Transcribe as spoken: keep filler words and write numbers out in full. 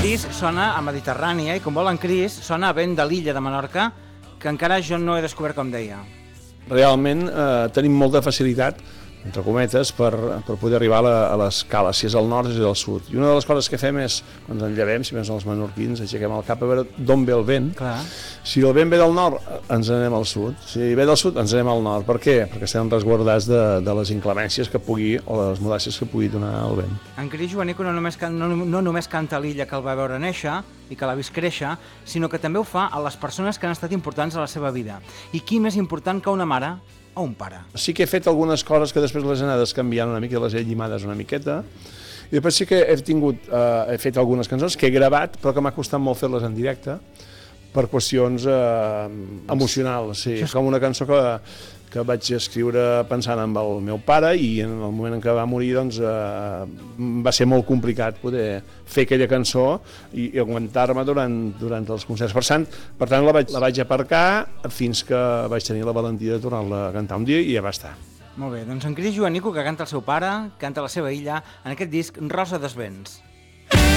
disc sona a Mediterrània i Com vol en Cris sona a vent de l'illa de Menorca, que encara jo no he descobert com deia. Realment eh, tenim molta facilitat, entre cometes, per, per poder arribar a, la, a l'escala, si és al nord o si és al sud. I una de les coses que fem és, quan ens llevem, si més els menorquins, aixequem el cap a veure d'on ve el vent. Clar. Si el vent ve del nord, ens anem al sud. Si ve del sud, ens anem al nord. Per què? Perquè estem resguardats de, de les inclemències que pugui, o les mudàcies que pugui donar el vent. En Cris Joanico no només, can, no, no només canta l'illa que el va veure néixer i que l'ha vist créixer, sinó que també ho fa a les persones que han estat importants a la seva vida. I qui més important que una mare o un pare? Sí que he fet algunes coses que després les he anades canviant una mica, les he llimades una miqueta, i després sí que he tingut, eh, he fet algunes cançons que he gravat, però que m'ha costat molt fer-les en directe, per qüestions eh, emocionals, sí, és com una cançó que, que vaig escriure pensant en el meu pare i en el moment en què va morir doncs, eh, va ser molt complicat poder fer aquella cançó i, i aguantar-me durant, durant els concerts. Per tant, per tant la, vaig, la vaig aparcar fins que vaig tenir la valentia de tornar-la a cantar un dia i ja va estar. Molt bé, doncs en Cris Joanico, que canta el seu pare, canta la seva illa, en aquest disc Rosa dels Vents.